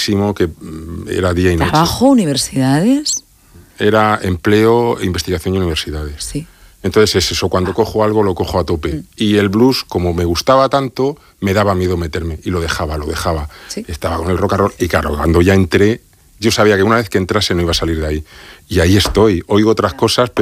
durísimo, que era día y noche. ¿Trabajo, universidades? Era empleo, investigación y universidades. Sí. Entonces es eso, cuando cojo algo lo cojo a tope. Y el blues, como me gustaba tanto, me daba miedo meterme y lo dejaba. Sí. Estaba con el rock and roll y claro, cuando ya entré, yo sabía que una vez que entrase no iba a salir de ahí. Y ahí estoy, oigo otras cosas,